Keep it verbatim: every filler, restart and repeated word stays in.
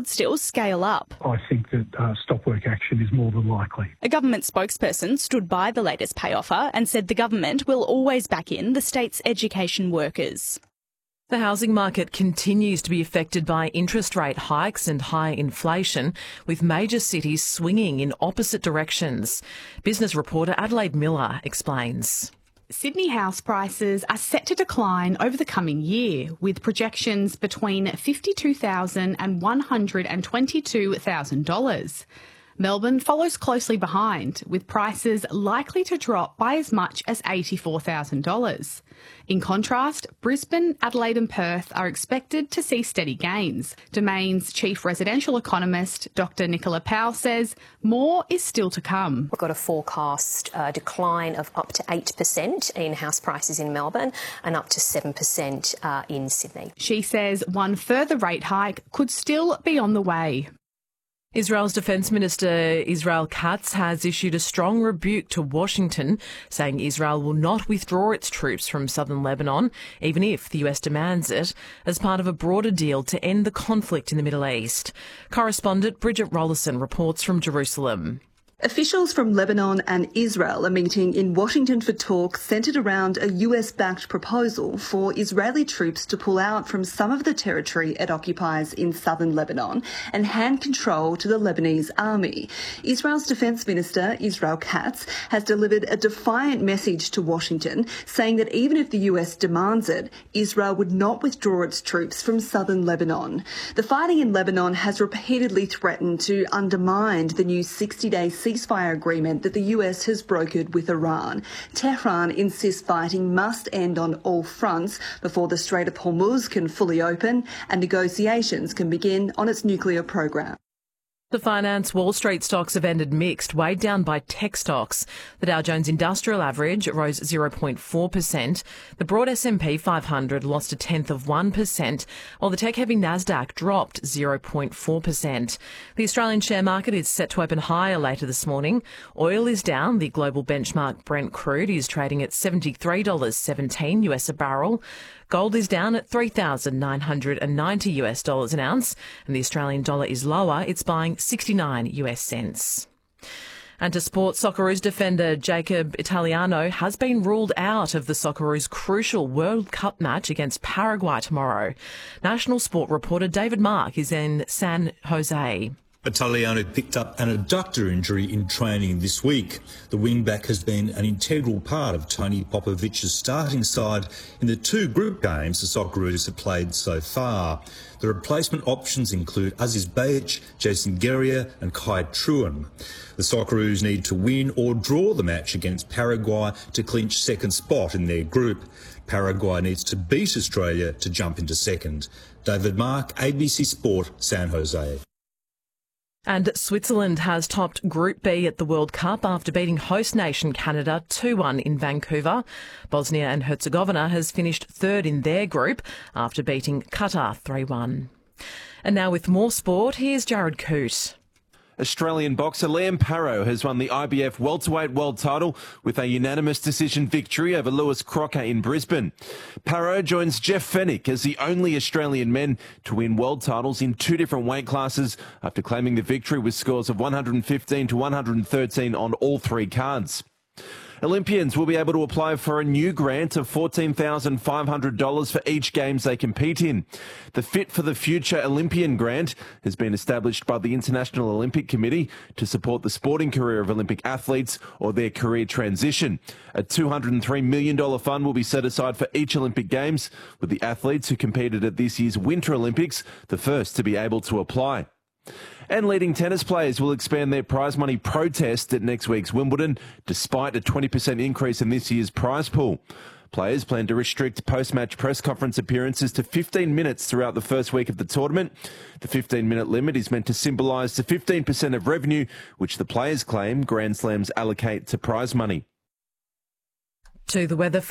would still scale up. I think that uh, stop work action is more than likely. A government spokesperson stood by the latest pay offer and said the government will always back in the state's education workers. The housing market continues to be affected by interest rate hikes and high inflation, with major cities swinging in opposite directions. Business reporter Adelaide Miller explains. Sydney house prices are set to decline over the coming year, with projections between fifty-two thousand dollars and one hundred twenty-two thousand dollars. Melbourne follows closely behind, with prices likely to drop by as much as eighty-four thousand dollars. In contrast, Brisbane, Adelaide and Perth are expected to see steady gains. Domain's chief residential economist, Doctor Nicola Powell, says more is still to come. We've got a forecast uh, decline of up to eight percent in house prices in Melbourne and up to seven percent uh, in Sydney. She says one further rate hike could still be on the way. Israel's Defence Minister Israel Katz has issued a strong rebuke to Washington, saying Israel will not withdraw its troops from southern Lebanon, even if the U S demands it, as part of a broader deal to end the conflict in the Middle East. Correspondent Bridget Rollerson reports from Jerusalem. Officials from Lebanon and Israel are meeting in Washington for talks centred around a U S-backed proposal for Israeli troops to pull out from some of the territory it occupies in southern Lebanon and hand control to the Lebanese army. Israel's Defence Minister, Israel Katz, has delivered a defiant message to Washington, saying that even if the U S demands it, Israel would not withdraw its troops from southern Lebanon. The fighting in Lebanon has repeatedly threatened to undermine the new sixty-day ceasefire agreement that the U S has brokered with Iran. Tehran insists fighting must end on all fronts before the Strait of Hormuz can fully open and negotiations can begin on its nuclear program. The finance Wall Street stocks have ended mixed, weighed down by tech stocks. The Dow Jones Industrial Average rose zero point four percent. The broad S and P five hundred lost a tenth of one percent, while the tech-heavy Nasdaq dropped zero point four percent. The Australian share market is set to open higher later this morning. Oil is down. The global benchmark Brent crude is trading at seventy-three dollars seventeen U S a barrel. Gold is down at three thousand nine hundred ninety U S dollars an ounce, and the Australian dollar is lower. It's buying sixty-nine U S cents. And to sport, Socceroos defender Jacob Italiano has been ruled out of the Socceroos' crucial World Cup match against Paraguay tomorrow. National Sport reporter David Mark is in San Jose. Italiano picked up an adductor injury in training this week. The wing-back has been an integral part of Tony Popovic's starting side in the two group games the Socceroos have played so far. The replacement options include Aziz Bajic, Jason Guerrier and Kai Truan. The Socceroos need to win or draw the match against Paraguay to clinch second spot in their group. Paraguay needs to beat Australia to jump into second. David Mark, A B C Sport, San Jose. And Switzerland has topped Group B at the World Cup after beating host nation Canada two one in Vancouver. Bosnia and Herzegovina has finished third in their group after beating Qatar three one. And now with more sport, here's Jared Coote. Australian boxer Liam Parrow has won the I B F welterweight world title with a unanimous decision victory over Lewis Crocker in Brisbane. Parrow joins Jeff Fennick as the only Australian men to win world titles in two different weight classes after claiming the victory with scores of one hundred fifteen to one hundred thirteen on all three cards. Olympians will be able to apply for a new grant of fourteen thousand five hundred dollars for each games they compete in. The Fit for the Future Olympian grant has been established by the International Olympic Committee to support the sporting career of Olympic athletes or their career transition. A two hundred three million dollars fund will be set aside for each Olympic Games, with the athletes who competed at this year's Winter Olympics the first to be able to apply. And leading tennis players will expand their prize money protest at next week's Wimbledon, despite a twenty percent increase in this year's prize pool. Players plan to restrict post-match press conference appearances to fifteen minutes throughout the first week of the tournament. The fifteen-minute limit is meant to symbolise the fifteen percent of revenue which the players claim Grand Slams allocate to prize money. To the weather.